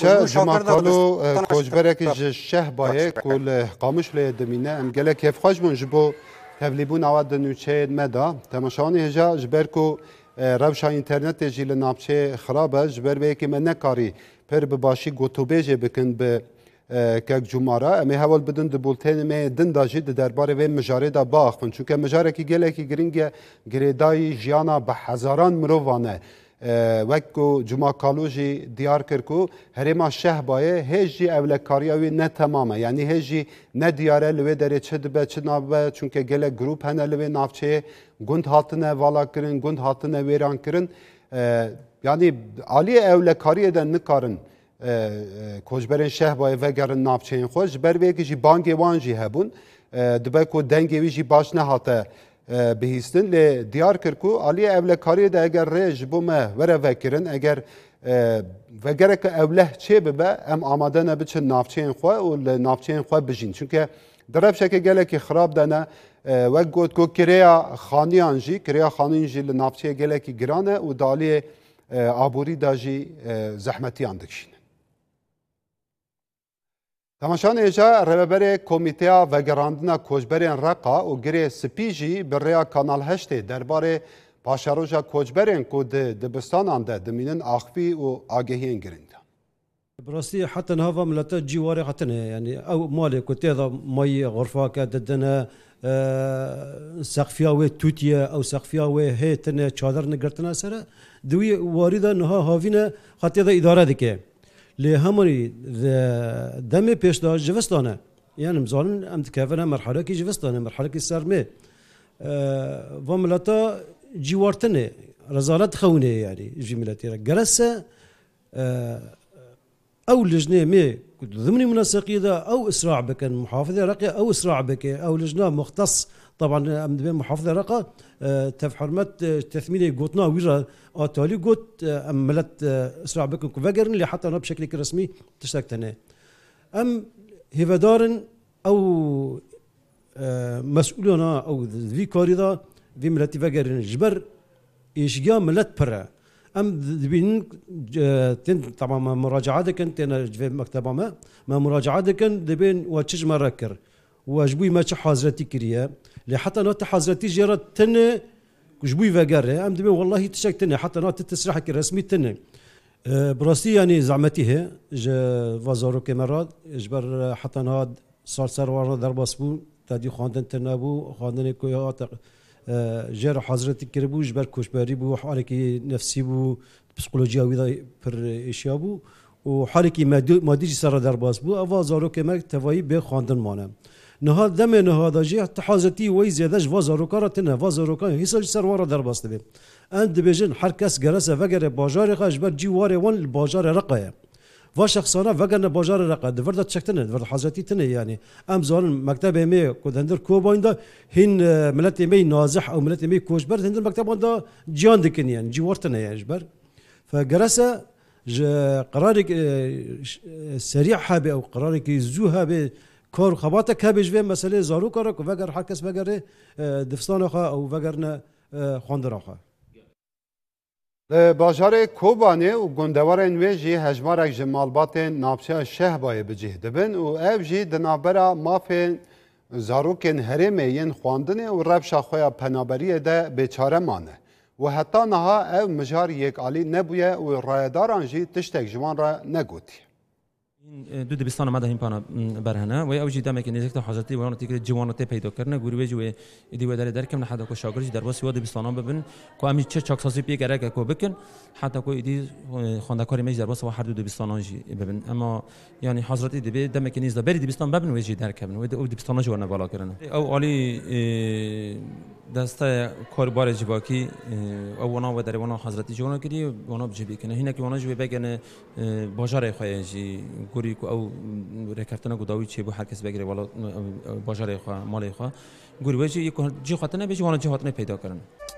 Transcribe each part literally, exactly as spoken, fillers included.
باشه جمع کالو کوچبرکی جشه باید کل قامش لی دمینه ام گله کیف خوش بون جبو تبلیبون آواد دنوچه مدا تماشانی هجا جبر کو روشا اینترنت جیل نابچه خرابه جبر به که من نکاری پر بباشی گوتوبیجه بکن به که جمعه امی حوال بدن دبولتین می دن داجی درباره و مجاره دا باخن چون که مجاره کی گله کی گرینگ گریدای جیانا به هزاران مروانه وکو جمعه کالوجی دیار کرکو هرما شه بایه هجی اولکاریاوی نه تمامه یعنی هجی نه دیاره لوی داره چه دبه چه نابه چون که گله گروپ هنه لوی نافچه گند هاتنه والا کرن گند هاتنه ویران کرن یعنی عالی اولکاریه ده نکارن کوچبرین شه بایه وگرن نافچه خوش بر ویکی جی بانگی وانجی هبون دبه کو دنگی ویجی باش نه هاته بهیستن لی دیار کرکو علی اولکاری ده اگر ریج بومه وره وکرن اگر وگره که اوله چه ببه ام آماده نبه چه نافچه خواه و نافچه خواه بجین چونکه درب شکه گله که خراب دنه وک گوت کو کریا خانیان جی کریا خانیان جی لنافچه گله که گرانه و دالی آبوری دا جی زحمتیان دکشین تماشان ایجا رهبر کمیته وگراندنا کوچبرین رقا و گری سپیجی بریا کانال هشت درباره پاشاروجا کوچبرین کو دبستان آنده دمینن آخفی و آگهی گرند. براستی حتی نهوا ملت جواره حتی نه یعنی او مالی کو تیدا مای غرفه که ددنه سقفیا و توتیه او سقفیا و هیتنه چادر نگرتنه سره دوی وارده نها هاوینه حتی دا اداره دکه. لی همونی دم پیش دار جوستانه یعنی مزارن ام تکفنه مرحله کی جوستانه مرحله کی سرمه و ملتا جوارتنه رزالت خونه یعنی جملتی را جلسه او لجنه می ضمن منسقيه ده او اسراع بك محافظه رقه او اسراع بك او لجنه مختص طبعا ام محافظه رقه تفحرمت تثميني قوتنا ويرا اتالي قوت املت اسراع بك كفجرن اللي حتى بشكل رسمي تشتكتنا ام هيفدارن او مسؤولنا او في كاريدا في ملتي فجرن جبر ايشجا ملت برا ام دبين طبعا مراجعاتك انت انا في مكتبه ما ما مراجعاتك دبين وتشج مركر وجبوي ما حاضرتي كريا لحتى نوت حاضرتي جرت تن جبوي فقره ام دبين والله تشكتني حتى نوت تسرحك الرسمي تن براستي يعني زعمتي هي وزارو كاميرات جبر حتى ناد صار صار ورا درباسبو تادي خواندن تنابو خواندن كويات جر حاضرتي كربو جبر كوشباري بو حالكي نفسي بو بسيكولوجيا وذا بر اشيابو وحالكي مادي سر درباس بو اوا زارو كما توي به خواندن مانه نه دم نه هذا جي حاضرتي وي زياده وزارو كارتنا وزارو كان هيسل سر ورا درباس دبي اند بيجن حركس جرسه وغير باجار خاش بر جوار وان الباجار رقه و شخصانا وگرنه باجار رقه دورد چکتنه دورد حاضرتی تنه يعني ام زان مكتب مي كودندر كوبايندا هين ملت مي نازح او ملت مي كوشبر هندر مكتب دا جيان دكن يعني جوارتنا يعني جبر فجرسه قرارك سريع حابي او قرارك زوها به كار خباتك هبش في مساله زارو كارك وغير حركس وغير دفستان اخا او وغيرنا خواندر اخا باجار کوبانه و گندوارن ویجی هجمارک جمالبات نابچه شه بای بجه دبن و اف جی دنابرا مافین زاروکن هرمه ین خواندنه و رب شاخویا پنابریه ده بیچاره مانه و حتی نها اف مجار یک عالی نبویه و رایداران جی تشتک جوان را نگوتی دو دبستان ما دهیم پانا برهنه و اوجی دم که نزدیک حاضرتی و آن تیکه جوانات پیدا کردن گروهی و ایدی و داره درکم نحدا کو شاگردی در باسی و دبستان ببین که امی چه چاکسازی پی کرده که بکن حتی کو ایدی خواندکاری میز در باسی و هر دو دبستان جی ببین اما یعنی حاضرتی دبی دم که نزد بری دبستان ببین و جی درکم و دو دبستان جوان بالا کردن او عالی دسته کاربار جواکی او ونا و در ونا حضرتی جوانا کردی ونا بجیبی کنه هینا که ونا جوی بگن بازار خواهی گوری کو او رکرتنا گداوی چه بو هر کس بگیره والا بازار خوا مال خوا گوری وجه یک جی خاطر نبیشه ونا جی خاطر پیدا کردن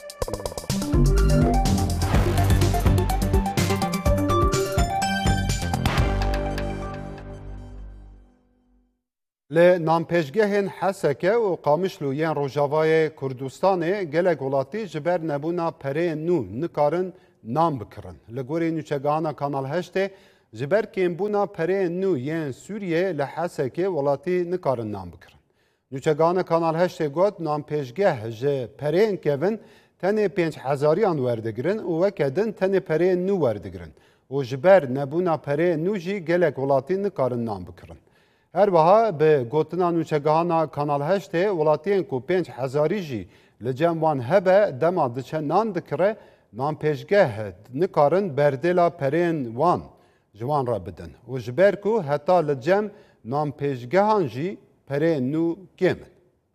ل نامپیشگهن حسکه و قامشلوین روجاوای کردستان گلک ولاتی جبر نبونا پره نو نکارن نام بکرن لگوری نوچگانا کانال هشته جبر کمبونا پره نو یین سوریه لحسکه ولاتی نکارن نام بکرن. نوچگان کانال هشت گوت نام پیشگه جه پره انکوین تنه پنج هزاریان وردگرن و وکدن تنه پره نو وردگرن. و جبر نبونا پره نو جی گلک ولاتی نکارن نام بکرن. هر وها به گوتنا نوچگاهانا کانال هشت ولاتین کو پنج هزاری جی لجم وان هبه دما دچه نان دکره نام پیشگه نکارن بردلا پرین وان جوان را بدن و جبر کو حتی لجم نام پیشگهان جی پرین نو گیمن.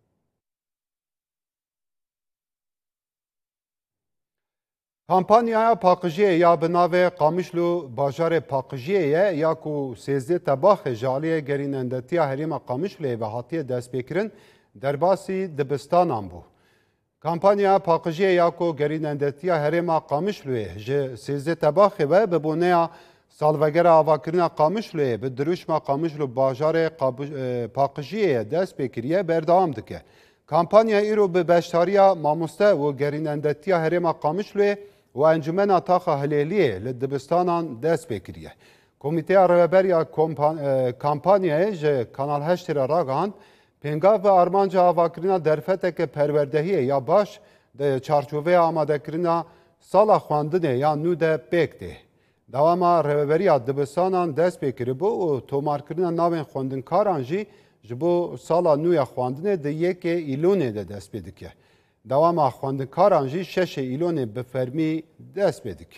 کامپانیا پاکجیه یا بناوه قامشلو باجار پاکجیه یا کو سیزده تباخ جالیه گرینندتی هریم قامشلو و حاطیه دست بکرن در باسی دبستان بو. کامپانیا پاکجیه یا کو گرینندتی هریم قامشلو جه سیزده تباخ و ببونه سالوگر آواکرین قامشلو به دروشما قامشلو باجار پاکجیه دست بکریه بردام دکه. کامپانیا ایرو به بشتاریا ماموسته و گرینندتی هریم قامشلو و انجمن آتاق هلیلیه لدبستانان دست بکریه. کمیته رهبری کامپانیای جه کانال هشت را راگاند پنگاو و آرمانجا آواکرینا درفته که پروردهیه یا باش ده چارچوبه آماده کرینا سالا خواندنه یا نو ده بکده. دوام رهبری دبستانان دست بکری بو و تومار کرینا ناوین خواندن کارانجی جبو سالا نویا خواندنه ده یک ایلونه ده دست بدکه. دوام خواندن کارانجی شش ایلونه به فرمی دست بدکه.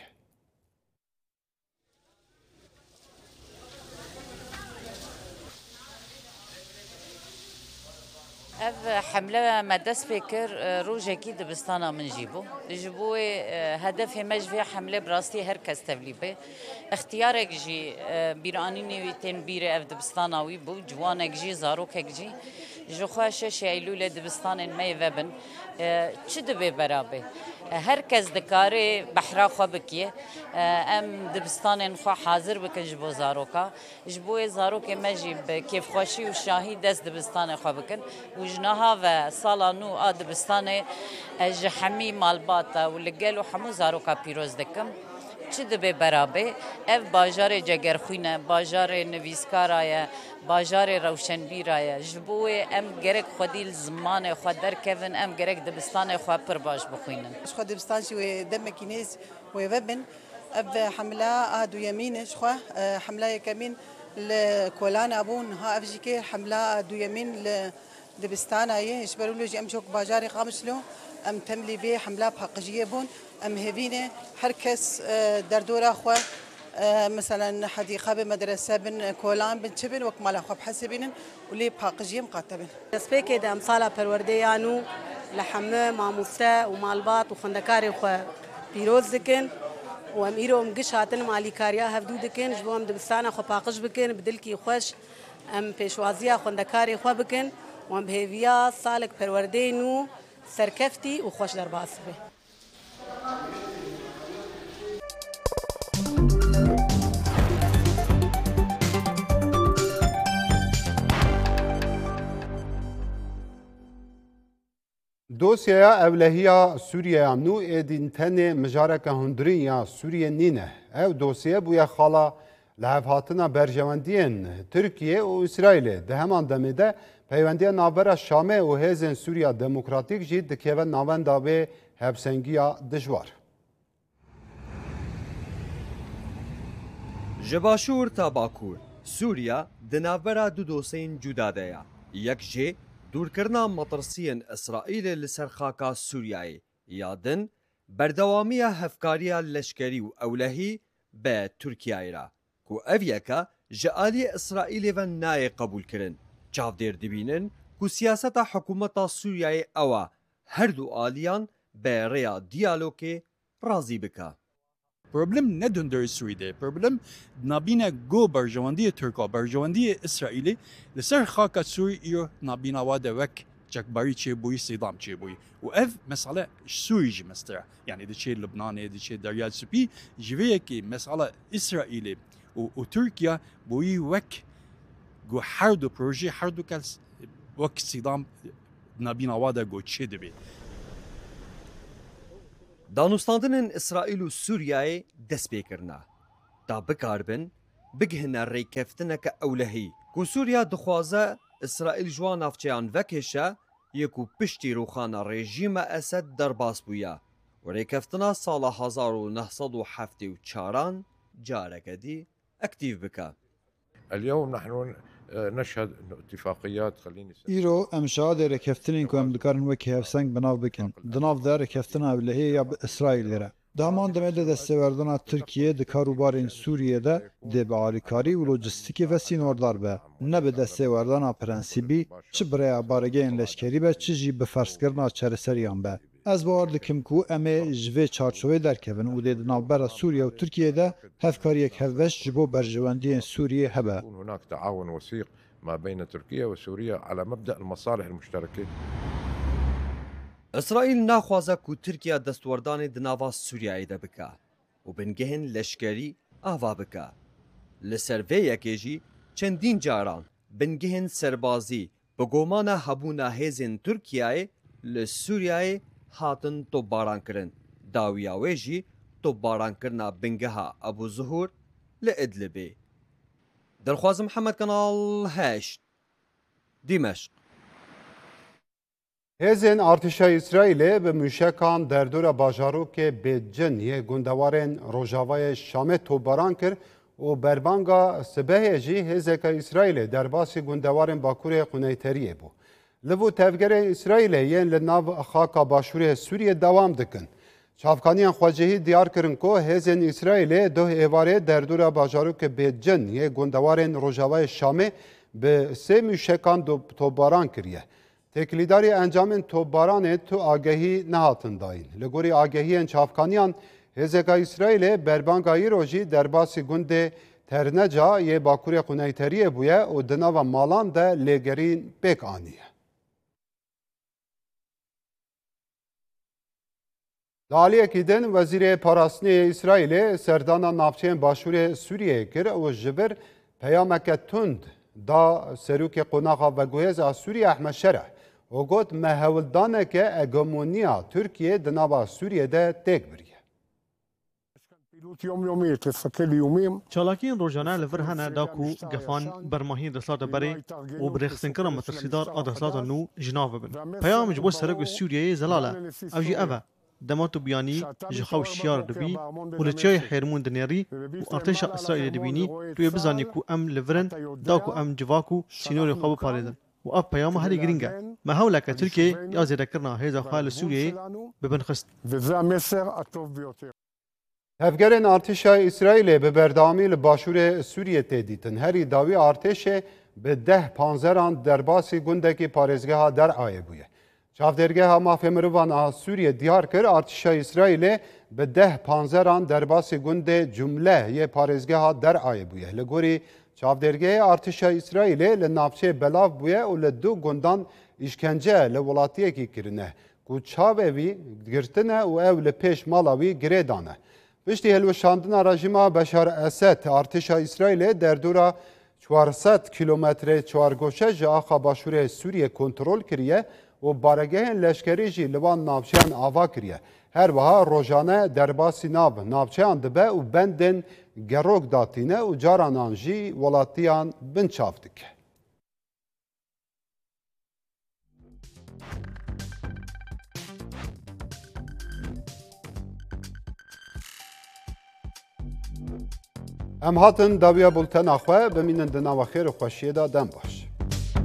اف حمله مدرس فکر روزی دبستانا من جیبو جبوه هدف مجوی حمله براستی هر کس تبلیبه اختیارک جی بیرانی نویتن بیر اف دبستانا وی بو جوانک جی زاروکک جی جو خواشش ایلول دبستان می وبن چه دبی برابه هر کس دکاره بحرا خو بکیه ام دبستان خو حاضر بکن جبو زاروکا جبو زاروک مجیب کیف خوشی و شاهی دست دبستان خو بکن و جناها و سالا نو آ دبستان جحمی مالباتا و لگل و حمو زاروکا پیروز دکم چه دبی برابه اف باجار جگرخوینه باجار نویسکارایه باجار روشنبیرایه جبوه ام گرک خودی زمان خود در کفن ام گرک دبستان خود پر باش بخوینن خود دبستان شوی دم کینیز و وبن اب حمله ادو يمينش خو حمله كمين لكولان ابون ها افجيكي حمله ادو يمين لدبستان اي اشبرولوجي ام شوك باجاري قامشلو ام تملي بي حمله بحقجيه بون ام هبينه هركس دردوره خو مثلا حديقه بمدرسه بن كولان بن شبن وكمال خو بحسبين ولي بحقجيه مقاتبين سبيك ده امثال پرورديانو لحمه ماموسه ومالبات وخندكاري خو بيروز دكن واميرو مقش هاتن مالي كاريا هفدو دكن جبو ام دبستانا خو باقش بكن بدلكي خوش ام پیشوازيا خندكاري خو بكن وام بهويا سالك پروردينو سركفتي وخوش درباس به دوسیه اولهیا سوریه نو ادین تنه مجارک هندری یا سوریه نینه او دوسیه بویا خالا لحف هاتنا برجواندین ترکیه و اسرائیل ده همان دمیده پیوندی نابرا شامه و هزن سوریا دموکراتیک جید دکیوه ناوندا به هفسنگیا دجوار. جباشور تا باکور سوریا دنابرا دو دوسین جدا دیا یک جه دورکرنا مطرسیین اسرائیل لسر خاکا سوریایی یادن بردوامی هفکاریا لشکری و اولهی به ترکیه را کو اویکا جعالی اسرائیل و نای قبول کرن چاو دیر دبینن کو سیاست حکومت سوریای اوا هر دو آلیان به ریا دیالوگ رازی بکا. Problem ne döndürür Suriye'de. Problem nabine go barjavandi Türkiye, barjavandi İsrail'i. Leser xaka Suriye nabina vade vek cakbari çebuyi, Saddam çebuyi. O ev mesela Suriye mesela. Yani de şey Lübnan'e, de şey Deryal Süpi. Jive ki mesela İsrail'i o, o Türkiye buyi vek go her do proje, her do kels vek Saddam nabina vade go çedebi. دانوستاندنên İsraîl û Sûriyeyê dest pê kirine. Da bikarbin, بگهنه ریکفتنک اولهی کو سوریا دخوازه اسرائیل جوان نافچیان وکشه یکو پشتی روخانه رژیم اسد در باس بویا و ریکفتنا سال هزار و نهصد و هفتاد و چهار جارکدی اکتیو بکه. اليوم نحن نشهد اتفاقيات خليني ايرو امشاد ركفتنين كو امدكارن وكي هفسنگ بناو بكن دناف دا ركفتنا اللي هي اسرائيل را دامان دمده دستوردنا ترکیه د کاروبارین سوریه ده د بعالیکاری و لوجستیکی و سینوردار به نه به دستوردنا پرنسیبی چه برای بارگین لشکری به چه جی به فرسکرنا چرسریان به از باور دکم کو امه جوه چارچوه درکون و د ناوبر سوریه و ترکیه ده هفکاری یک هفوش جبو برجواندی سوریه هبه. هناك تعاون وثيق ما بين تركيا وسوريا على مبدأ المصالح المشتركة. اسرائیل ناخوازه کو ترکیه دستوردان دناوا سوریای ده بکه و بنگهن لشکری آوا بکه. لسر وی یکیجی چندین جاران بنگهن سربازی بگومان هبونا هزین ترکیه لسوریای هاتن تو باران کرن. داویاوی جی تو باران کرنا بنگها ابو ظهور لإدلبی. درخواز محمد کانال هشت دمشق. هزین ارتشای اسرائیل به موشکان در دور باجاروک بیجن یه گندوارن روژاوای شام توباران کرد و بربانگا سبه جی هزک اسرائیل در باسی گندوارن باکور قنیتریه بو. لبو تفگر اسرائیل یین لناو خاکا باشور سوریه دوام دکن. چافکانیان خواجهی دیار کرن که هزین اسرائیل دو ایواره در دور باجاروک بیجن یه گندوارن روژاوای شام به سه موشکان توباران کریه. تکلیداری انجام توباران تو آگهی نهاتن داین. لگوری آگهی انچافکانیان هزکا اسرائیل بربانگایی روژی در باسی گنده ترنجا یه باکور قنیتریه بویه و دناو مالان ده لگرین بک آنیه. دالیه کیدن وزیر پاراسنی اسرائیل سردانا نافچین باشور سوریه کر و جبر پیامک تند دا سروک قناقا و گوهز سوریه احمد شرح و گوت مهولدانه که اگمونیا ترکیه دنابا سوریه ده تک بریه. چالاکین روزانه لور هنه داکو گفان برماهی دستات بری و برخصنکر مترسیدار آدرسات نو جناب بن. پیام جبو سرک سوریه زلاله اوجی اوه دماتو بیانی جخاو شیار دبی و لچای حرمون دنیاری و ارتش اسرائیل دبینی توی بزانی کو ام لورن داکو ام جواکو سینوری خواب پاریدن. و اب پیام هری گرینگه ما حولك تركيا يا زي ذكرنا هذا خال سوريا ببنخست. هفگرین ارتش اسرائیل به بردامی لباشور سوریه تدیتن هری داوی ارتش به ده پانزران در باسی گندکی پارزگاه در آیه بویه. چافدرگاه مافیا مروان سوریه دیار کر ارتش اسرائیل به ده پانزران در باسی گنده جمله یه پارزگاه در آیه بویه. لگوری چافدرگاه ارتش اسرائیل لنافچه بلاف بویه و لدو گندان اشکنجه لولاتیه کی کرنه. کو چاوه وی گرتنه و او لپیش مالاوی گریدانه. پشتی هلوشاندن رژیم بشار اسد ارتش اسرائیل در دورا چهارصد کیلومتر چهارگوشه جاخا باشور سوریه کنترل کریه و بارگه لشکری جی لوان ناوچهان آوا کریه. هر وها روزانه در باسی ناو ناوچهان دبه و بندن گروگ داتینه و جارانان جی ولاتیان بنچافتک. ام هاتن داویا بولتن اخوه بمینن دناو خیر و خوشیه دا دم باش.